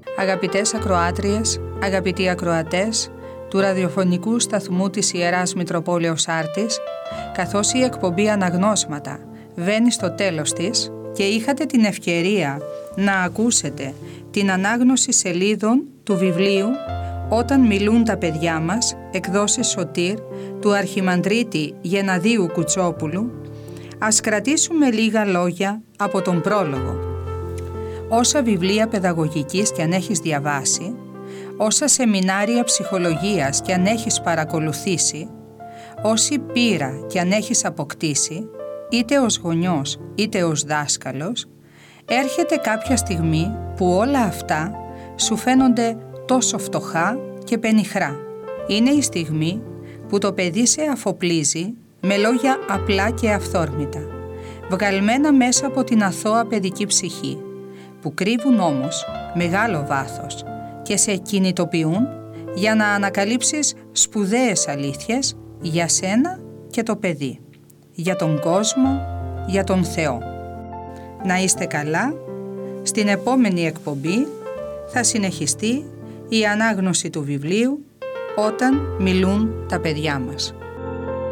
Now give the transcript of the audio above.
Αγαπητές ακροάτριες, αγαπητοί ακροατές του ραδιοφωνικού σταθμού της Ιεράς Μητροπόλεως Άρτης, καθώς η εκπομπή Αναγνώσματα βαίνει στο τέλος της και είχατε την ευκαιρία να ακούσετε την ανάγνωση σελίδων του βιβλίου «Όταν μιλούν τα παιδιά μας», εκδόσεις Σωτήρ, του Αρχιμανδρίτη Γενναδίου Κουτσόπουλου, ας κρατήσουμε λίγα λόγια από τον πρόλογο. Όσα βιβλία παιδαγωγικής κι αν έχεις διαβάσει, όσα σεμινάρια ψυχολογίας κι αν έχεις παρακολουθήσει, όση πείρα κι αν έχεις αποκτήσει, είτε ως γονιός είτε ως δάσκαλος, έρχεται κάποια στιγμή που όλα αυτά σου φαίνονται τόσο φτωχά και πενιχρά. Είναι η στιγμή που το παιδί σε αφοπλίζει με λόγια απλά και αυθόρμητα, βγαλμένα μέσα από την αθώα παιδική ψυχή, που κρύβουν όμως μεγάλο βάθος και σε κινητοποιούν για να ανακαλύψεις σπουδαίες αλήθειες για σένα και το παιδί, για τον κόσμο, για τον Θεό. Να είστε καλά. Στην επόμενη εκπομπή θα συνεχιστεί η ανάγνωση του βιβλίου «Όταν μιλούν τα παιδιά μας».